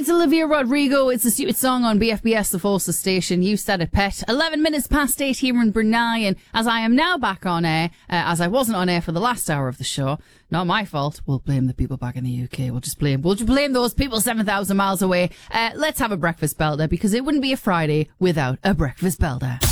It's Olivia Rodrigo. It's a stupid song on BFBS, the Forces station. You said it, pet. 11 minutes past 8 here in Brunei, and as I am now back on air, as I wasn't on air for the last hour of the show, not my fault. We'll blame the people back in the UK. We'll just blame those people 7,000 miles away. Let's have a breakfast belter, because it wouldn't be a Friday without a breakfast belter.